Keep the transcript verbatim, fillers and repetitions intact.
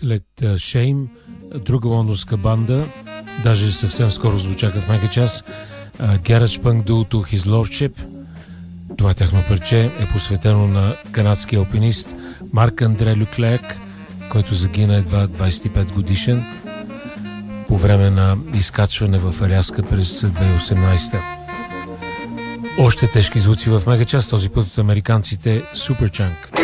След Shame, друга лондонска банда, даже съвсем скоро звучаха в Мегачас, Garage Punk дуото His Lordship. Това тяхно парче е посветено на канадския алпинист Марк-Андре Люклек, който загина едва двайсет и пет годишен по време на изкачване в Аляска през две хиляди и осемнайсета. Още тежки звуци в Мегачас, този път от американците Superchunk.